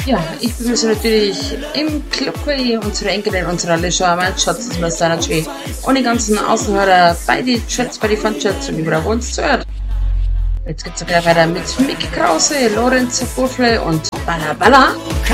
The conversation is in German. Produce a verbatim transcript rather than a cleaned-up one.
Ja, ich begrüße natürlich im Club unsere Enkelin, unsere Alicia, mein Schatz ist Mister natürlich und die ganzen Außenhörer bei den Chats, bei den Fun-Chats und überall, wo uns zuhört. Jetzt geht's gleich weiter mit Micky Krause, Lorenz Buffle und Balla Balla.